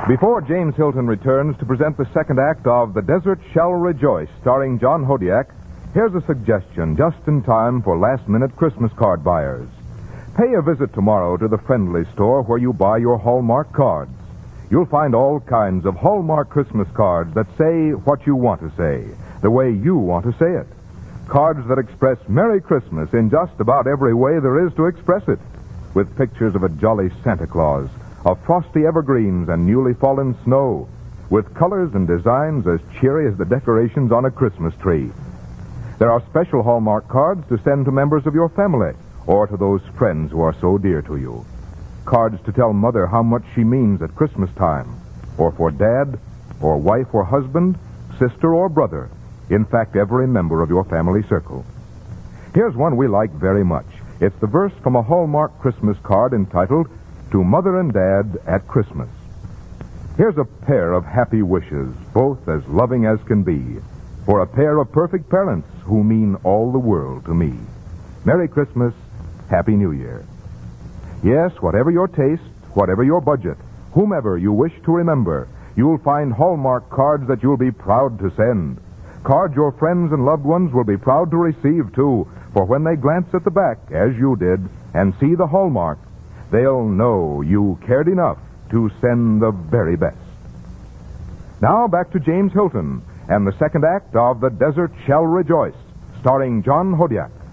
Before James Hilton returns to present the second act of The Desert Shall Rejoice, starring John Hodiak, here's a suggestion just in time for last-minute Christmas card buyers. Pay a visit tomorrow to the Friendly store where you buy your Hallmark cards. You'll find all kinds of Hallmark Christmas cards that say what you want to say, the way you want to say it. Cards that express Merry Christmas in just about every way there is to express it, with pictures of a jolly Santa Claus, of frosty evergreens and newly fallen snow, with colors and designs as cheery as the decorations on a Christmas tree. There are special Hallmark cards to send to members of your family or to those friends who are so dear to you. Cards to tell Mother how much she means at Christmas time, or for Dad, or wife or husband, sister or brother, in fact, every member of your family circle. Here's one we like very much. It's the verse from a Hallmark Christmas card entitled, To Mother and Dad at Christmas. Here's a pair of happy wishes, both as loving as can be, for a pair of perfect parents who mean all the world to me. Merry Christmas, Happy New Year. Yes, whatever your taste, whatever your budget, whomever you wish to remember, you'll find Hallmark cards that you'll be proud to send. Cards your friends and loved ones will be proud to receive, too, for when they glance at the back, as you did, and see the Hallmark, they'll know you cared enough to send the very best. Now back to James Hilton and the second act of The Desert Shall Rejoice, starring John Hodiak.